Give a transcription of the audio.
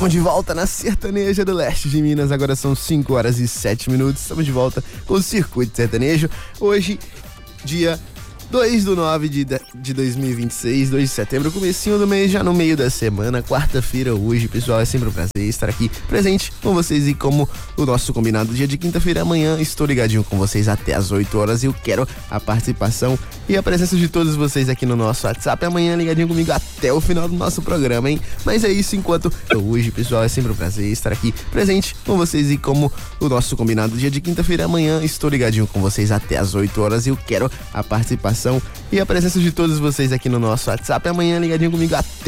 Estamos de volta na Sertaneja do Leste de Minas. Agora são 5 horas e 7 minutos. Estamos de volta com o Circuito Sertanejo. Hoje, dia 2/9 de 2026, 2 de setembro, comecinho do mês, já no meio da semana, quarta-feira hoje, pessoal, é sempre um prazer estar aqui presente com vocês e como o nosso combinado dia de quinta-feira, amanhã estou ligadinho com vocês até as 8 horas e eu quero a participação e a presença de todos vocês aqui no nosso WhatsApp, amanhã ligadinho comigo até o final do nosso programa, hein? Mas é isso, enquanto hoje, pessoal, é sempre um prazer estar aqui presente com vocês e como o nosso combinado dia de quinta-feira, amanhã estou ligadinho com vocês até as 8 horas e eu quero a participação e a presença de todos vocês aqui no nosso WhatsApp. Amanhã ligadinho comigo até